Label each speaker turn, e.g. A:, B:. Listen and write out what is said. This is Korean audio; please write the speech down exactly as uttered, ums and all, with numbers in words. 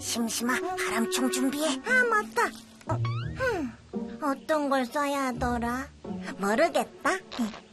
A: 심심아, 바람총 준비해. 아, 맞다. 어, 음, 어떤 걸 써야 하더라? 모르겠다.